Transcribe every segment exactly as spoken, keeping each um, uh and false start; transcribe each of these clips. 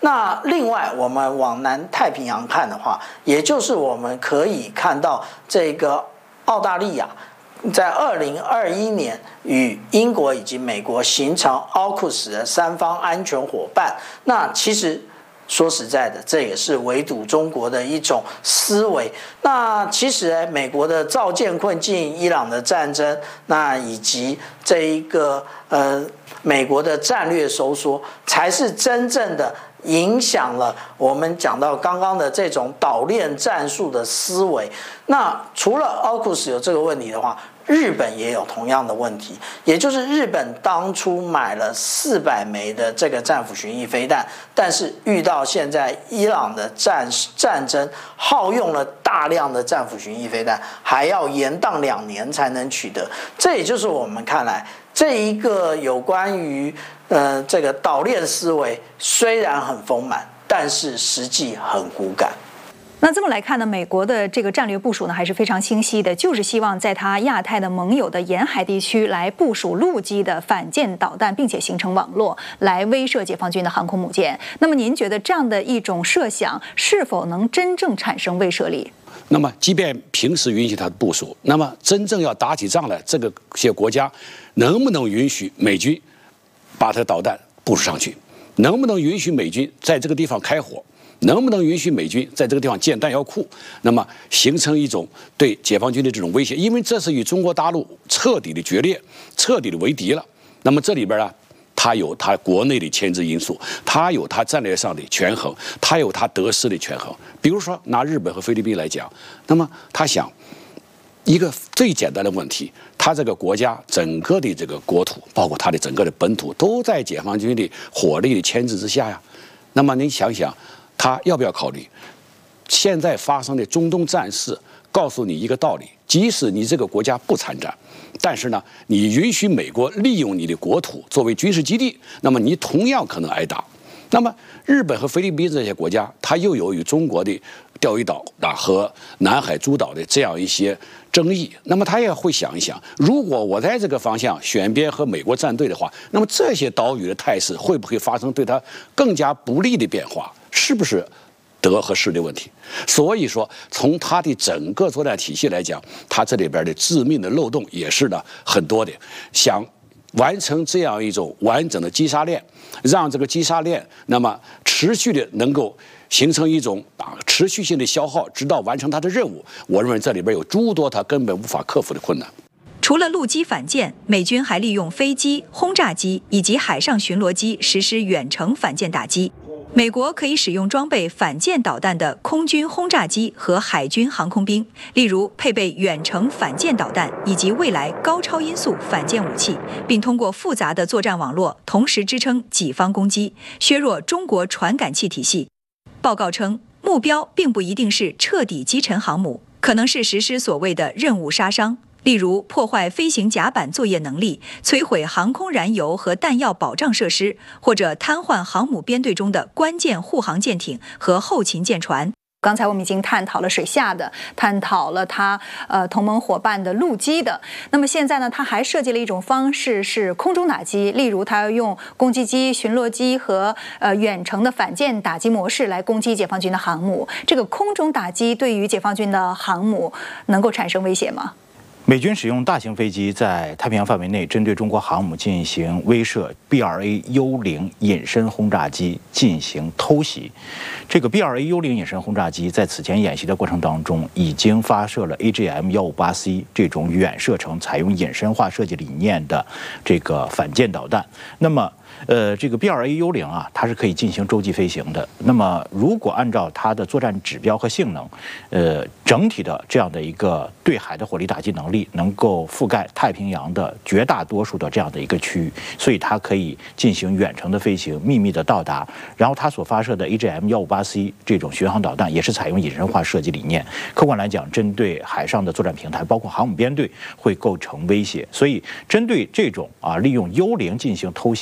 那另外，我们往南太平洋看的话，也就是我们可以看到这个澳大利亚在二零二一年与英国以及美国形成 A U K U S 的三方安全伙伴。那其实说实在的，这也是围堵中国的一种思维。那其实美国的造舰困境、伊朗的战争，那以及这一个呃美国的战略收缩，才是真正的影响了我们讲到刚刚的这种岛链战术的思维。那除了 A U K U S 有这个问题的话，日本也有同样的问题，也就是日本当初买了四百枚的这个战斧巡弋飞弹，但是遇到现在伊朗的战战争，耗用了大量的战斧巡弋飞弹，还要延宕两年才能取得。这也就是我们看来这一个有关于呃这个岛链思维，虽然很丰满，但是实际很骨感。 那这么来看呢，美国的这个战略部署呢还是非常清晰的，就是希望在它亚太的盟友的沿海地区来部署陆基的反舰导弹，并且形成网络来威慑解放军的航空母舰。那么您觉得这样的一种设想是否能真正产生威慑力？ 那么即便平时允许它的部署，那么真正要打起仗来，这个些国家能不能允许美军把它的导弹部署上去？能不能允许美军在这个地方开火？能不能允许美军在这个地方建弹药库？那么形成一种对解放军的这种威胁，因为这是与中国大陆彻底的决裂、彻底的为敌了。那么这里边呢，它有它国内的牵制因素，它有它战略上的权衡，它有它得失的权衡。比如说拿日本和菲律宾来讲，那么他想一个最简单的问题，他这个国家整个的这个国土，包括它的整个的本土，都在解放军的火力的牵制之下呀。那么您想想，他要不要考虑现在发生的中东战事告诉你一个道理，即使你这个国家不参战，但是呢，你允许美国利用你的国土作为军事基地，那么你同样可能挨打。那么日本和菲律宾这些国家，它又有与中国的钓鱼岛啊和南海诸岛的这样一些争议，那么他也会想一想，如果我在这个方向选边和美国站队的话，那么这些岛屿的态势会不会发生对它更加不利的变化？是不是得和失的问题？所以说，从它的整个作战体系来讲，它这里边的致命的漏洞也是呢很多的。想完成这样一种完整的击杀链，让这个击杀链那么持续的能够形成一种啊持续性的消耗，直到完成它的任务。我认为这里边有诸多它根本无法克服的困难。 除了陆基反舰，美军还利用飞机、轰炸机以及海上巡逻机实施远程反舰打击。美国可以使用装备反舰导弹的空军轰炸机和海军航空兵，例如配备远程反舰导弹以及未来高超音速反舰武器，并通过复杂的作战网络同时支撑己方攻击，削弱中国传感器体系。报告称，目标并不一定是彻底击沉航母，可能是实施所谓的任务杀伤，例如破坏飞行甲板作业能力，摧毁航空燃油和弹药保障设施，或者瘫痪航母编队中的关键护航舰艇和后勤舰船。刚才我们已经探讨了水下的，探讨了它呃同盟伙伴的陆基的。那么现在呢，它还设计了一种方式是空中打击，例如它要用攻击机、巡逻机和呃远程的反舰打击模式来攻击解放军的航母。这个空中打击对于解放军的航母能够产生威胁吗？ 美军使用大型飞机在太平洋范围内针对中国航母进行威慑 B 二 A 幽灵隐身轰炸机进行偷袭。这个 B 二 A 幽灵隐身轰炸机在此前演习的过程当中，已经发射了 A G M 一五八 C 这种远射程、采用隐身化设计理念的这个反舰导弹。那么呃，这个 B 二 A 幽灵啊，它是可以进行洲际飞行的。那么，如果按照它的作战指标和性能，呃，整体的这样的一个对海的火力打击能力，能够覆盖太平洋的绝大多数的这样的一个区域，所以它可以进行远程的飞行，秘密的到达。然后，它所发射的 A G M 一五八 C 这种巡航导弹，也是采用隐身化设计理念。客观来讲，针对海上的作战平台，包括航母编队，会构成威胁。所以，针对这种啊利用幽灵进行偷袭的方式。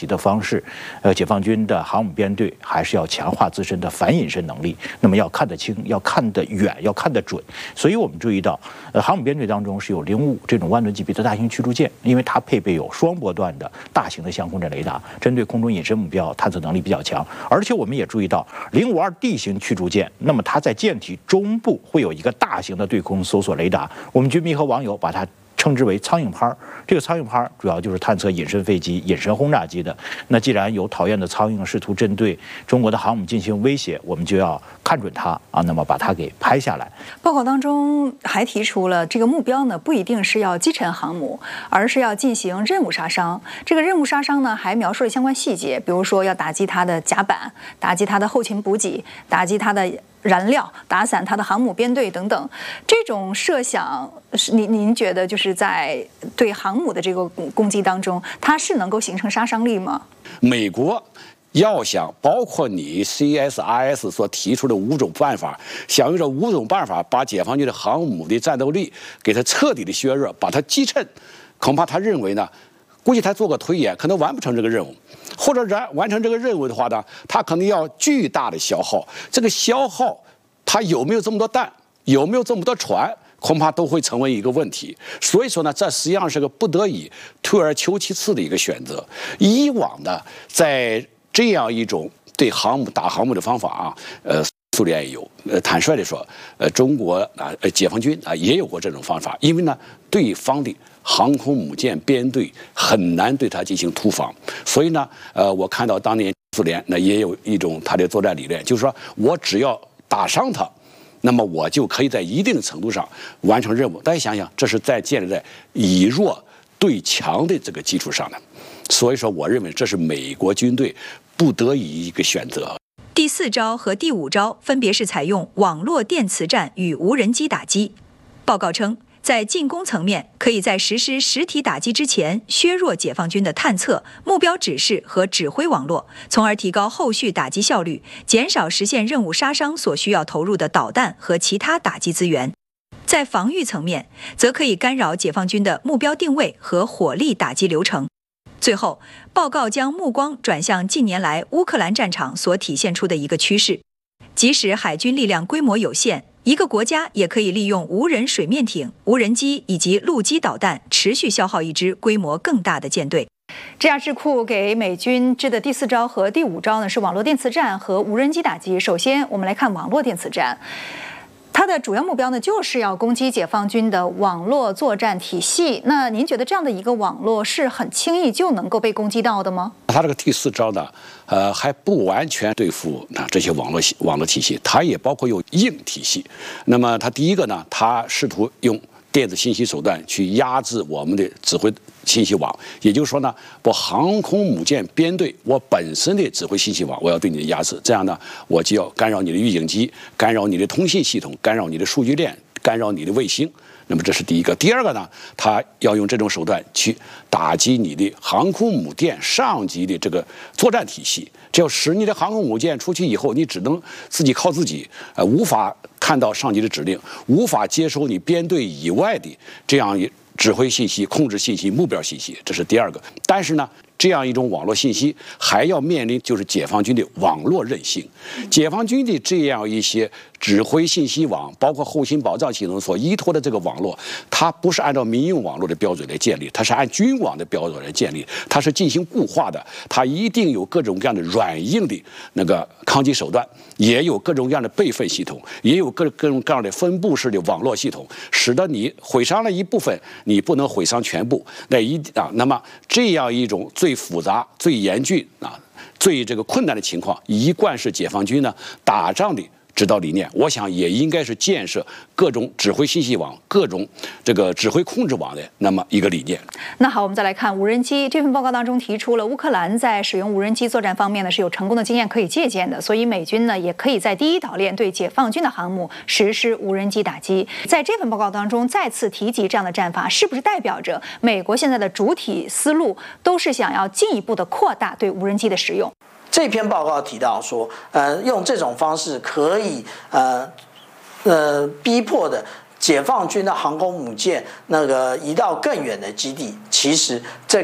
示，呃，解放军的航母编队还是要强化自身的反隐身能力，那么要看得清，要看得远，要看得准。所以我们注意到，呃，航母编队当中是有零五五这种万吨级别的大型驱逐舰，因为它配备有双波段的大型的相控阵雷达，针对空中隐身目标探测能力比较强。而且我们也注意到，零五二 D 型驱逐舰，那么它在舰体中部会有一个大型的对空搜索雷达，我们军迷和网友把它称之为苍蝇拍。这个苍蝇拍主要就是探测隐身飞机、隐身轰炸机的。那既然有讨厌的苍蝇试图针对中国的航母进行威胁，我们就要看准它啊，那么把它给拍下来。 报告当中还提出了这个目标呢，不一定是要击沉航母，而是要进行任务杀伤。这个任务杀伤呢，还描述了相关细节，比如说要打击它的甲板，打击它的后勤补给，打击它的燃料，打散它的航母编队等等。这种设想，您您觉得就是在对航母的这个攻击当中，它是能够形成杀伤力吗？ 美国要想包括你 C S I S 所提出的五种办法，想用这五种办法把解放军的航母的战斗力给它彻底的削弱，把它击沉，恐怕他认为呢，估计他做个推演，可能完不成这个任务，或者完完成这个任务的话呢，他可能要巨大的消耗。这个消耗，他有没有这么多弹，有没有这么多船，恐怕都会成为一个问题。所以说呢，这实际上是个不得已、退而求其次的一个选择。以往的在这样一种对航母打航母的方法啊，呃。苏联也有，呃，坦率地说，呃，中国啊，呃，解放军啊，也有过这种方法。因为呢，对方的航空母舰编队很难对它进行突防，所以呢，呃，我看到当年苏联那也有一种他的作战理念，就是说我只要打伤它，那么我就可以在一定程度上完成任务。大家想想，这是在建立在以弱对强的这个基础上的，所以说，我认为这是美国军队不得已一个选择。 第四招和第五招分别是采用网络电磁战与无人机打击。报告称，在进攻层面，可以在实施实体打击之前削弱解放军的探测、目标指示和指挥网络，从而提高后续打击效率，减少实现任务杀伤所需要投入的导弹和其他打击资源。在防御层面，则可以干扰解放军的目标定位和火力打击流程。最后，报告将目光转向近年来乌克兰战场所体现出的一个趋势：即使海军力量规模有限，一个国家也可以利用无人水面艇、无人机以及陆基导弹持续消耗一支规模更大的舰队。这家智库给美军制的第四招和第五招呢，是网络电磁战和无人机打击。首先，我们来看网络电磁战。它的主要目标呢，就是要攻击解放军的网络作战体系。那您觉得这样的一个网络是很轻易就能够被攻击到的吗？ 它这个第四招呢，呃，还不完全对付啊这些网络网络体系，它也包括有硬体系。那么它第一个呢，它试图用电子信息手段去压制我们的指挥信息网，也就是说呢，我航空母舰编队我本身的指挥信息网，我要对你的压制，这样呢，我就要干扰你的预警机，干扰你的通信系统，干扰你的数据链，干扰你的卫星。那么这是第一个。第二个呢，它要用这种手段去打击你的航空母舰上级的这个作战体系，这要使你的航空母舰出去以后，你只能自己靠自己，呃，无法看到上级的指令，无法接收你编队以外的这样一指挥信息、控制信息、目标信息，这是第二个。但是呢，这样一种网络信息还要面临就是解放军的网络韧性，解放军的这样一些指挥信息网，包括后勤保障系统所依托的这个网络，它不是按照民用网络的标准来建立，它是按军网的标准来建立，它是进行固化的，它一定有各种各样的软硬的那个抗击手段，也有各种各样的备份系统，也有各各种各样的分布式的网络系统，使得你毁伤了一部分，你不能毁伤全部。那一啊，那么这样一种最复杂、最严峻啊、最这个困难的情况，一贯是解放军呢打仗的指导理念。我想也应该是建设各种指挥信息网、各种这个指挥控制网的那么一个理念。 那好，我们再来看无人机。这份报告当中提出了乌克兰在使用无人机作战方面呢是有成功的经验可以借鉴的，所以美军呢也可以在第一岛链对解放军的航母实施无人机打击。在这份报告当中再次提及这样的战法，是不是代表着美国现在的主体思路都是想要进一步的扩大对无人机的使用？ 这篇报告提到说，呃，用这种方式可以呃呃逼迫的解放军的航空母舰那个移到更远的基地。其实这个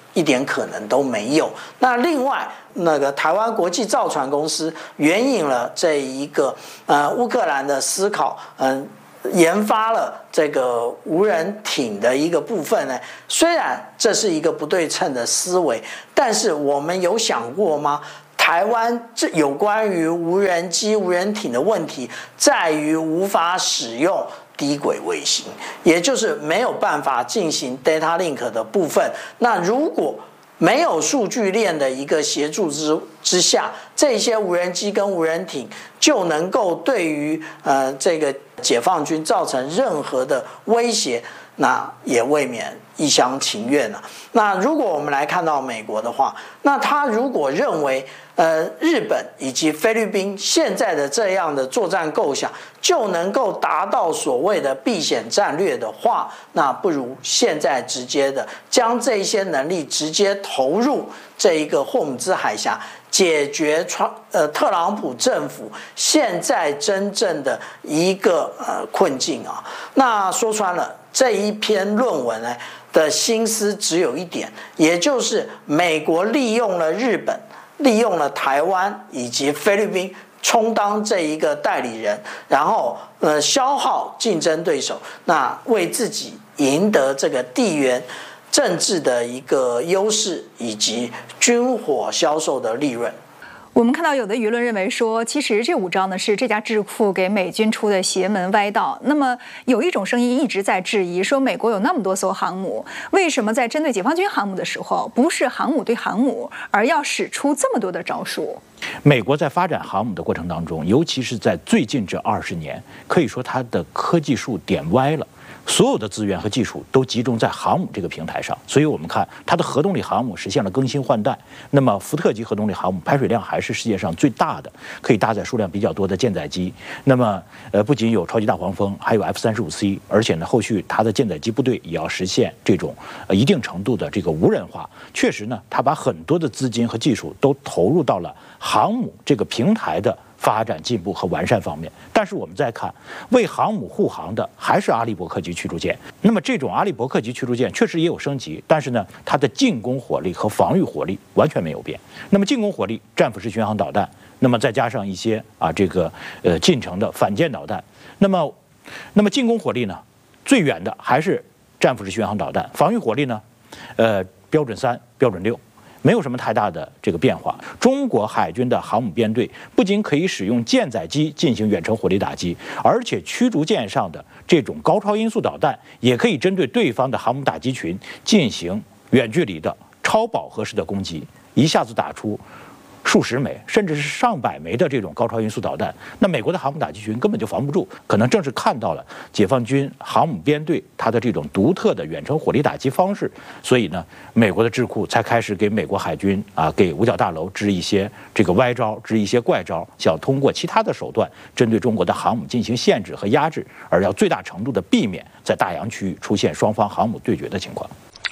一点可能都没有。那另外，那个台湾国际造船公司援引了这一个呃乌克兰的思考，嗯、呃，研发了这个无人艇的一个部分呢。虽然这是一个不对称的思维，但是我们有想过吗？台湾这有关于无人机、无人艇的问题，在于无法使用低轨卫星，也就是没有办法进行 data link 的部分。那如果没有数据链的一个协助之之下，这些无人机跟无人艇就能够对于呃这个解放军造成任何的威胁，那也未免一厢情愿了。那如果我们来看到美国的话，那他如果认为呃日本以及菲律宾现在的这样的作战构想就能够达到所谓的避险战略的话，那不如现在直接的将这些能力直接投入这一个霍姆兹海峡，解决川呃特朗普政府现在真正的一个呃困境啊。那说穿了，这一篇论文呢的心思只有一点，也就是美国利用了日本、利用了台湾以及菲律宾充当这一个代理人，然后呃消耗竞争对手，那为自己赢得这个地缘政治的一个优势以及军火销售的利润。 我们看到有的舆论认为说，其实这五招呢是这家智库给美军出的邪门歪道。那么有一种声音一直在质疑说，美国有那么多艘航母，为什么在针对解放军航母的时候，不是航母对航母，而要使出这么多的招数？ 美国在发展航母的过程当中，尤其是在最近这二十年，可以说它的科技树点歪了。所有的资源和技术都集中在航母这个平台上，所以我们看它的核动力航母实现了更新换代。那么福特级核动力航母排水量还是世界上最大的，可以搭载数量比较多的舰载机。那么呃，不仅有超级大黄蜂，还有 F 三十五 C， 而且呢，后续它的舰载机部队也要实现这种呃一定程度的这个无人化。确实呢，它把很多的资金和技术都投入到了航母这个平台的发展进步和完善方面。但是我们再看为航母护航的还是阿利伯克级驱逐舰。那么这种阿利伯克级驱逐舰确实也有升级，但是呢，它的进攻火力和防御火力完全没有变。那么进攻火力，战斧式巡航导弹，那么再加上一些啊这个呃近程的反舰导弹。那么那么进攻火力呢，最远的还是战斧式巡航导弹，防御火力呢，呃标准三、标准六。没有什么太大的这个变化。中国海军的航母编队不仅可以使用舰载机进行远程火力打击，而且驱逐舰上的这种高超音速导弹也可以针对对方的航母打击群进行远距离的超饱和式的攻击，一下子打出数十枚甚至是上百枚的这种高超音速导弹。那美国的航母打击群根本就防不住，可能正是看到了解放军航母编队它的这种独特的远程火力打击方式，所以呢，美国的智库才开始给美国海军啊，给五角大楼支一些这个歪招，支一些怪招，想通过其他的手段针对中国的航母进行限制和压制，而要最大程度的避免在大洋区域出现双方航母对决的情况。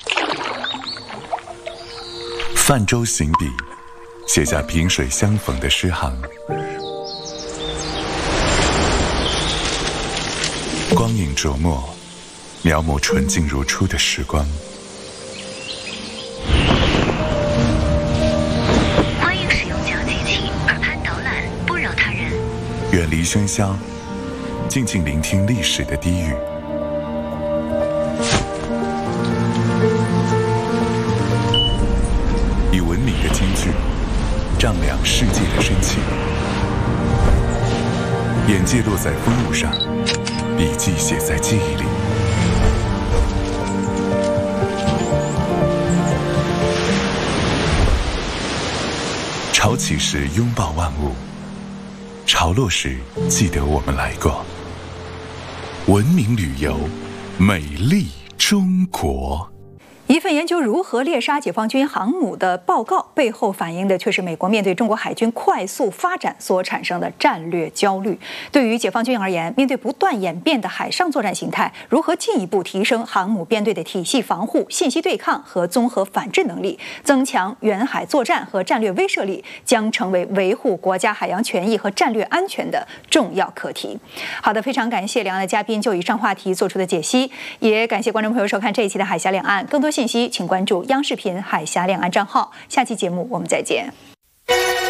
泛舟行笔，写下萍水相逢的诗行。光影琢磨，描摹纯净如初的时光。 欢迎使用讲机器，耳畔导览，不扰他人。 远离喧嚣，静静聆听历史的低语。以文明的间距丈量世界的深情，眼界落在风物上，笔记写在记忆里。潮起时拥抱万物，潮落时记得我们来过。文明旅游，美丽中国。 一份研究如何猎杀解放军航母的报告背后反映的却是美国面对中国海军快速发展所产生的战略焦虑。对于解放军而言，面对不断演变的海上作战形态，如何进一步提升航母编队的体系防护、信息对抗和综合反制能力，增强远海作战和战略威慑力，将成为维护国家海洋权益和战略安全的重要课题。好的，非常感谢两岸的嘉宾就以上话题做出的解析，也感谢观众朋友收看这一期的海峡两岸。更多信息，请关注央视频海峡两岸账号。下期节目我们再见。